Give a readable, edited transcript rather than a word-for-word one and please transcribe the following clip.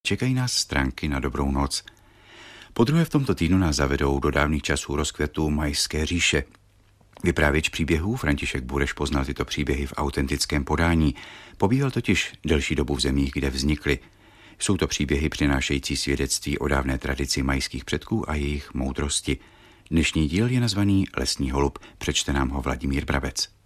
čekají nás stránky na dobrou noc. Podruhé v tomto týdnu nás zavedou do dávných časů rozkvetu Mayské říše. Vyprávěč příběhů František Bureš poznal tyto příběhy v autentickém podání. Pobýval totiž delší dobu v zemích, kde vznikly. Jsou to příběhy přinášející svědectví o dávné tradici mayských předků a jejich moudrosti. Dnešní díl je nazvaný Lesní holub, přečte nám ho Vladimír Brabec.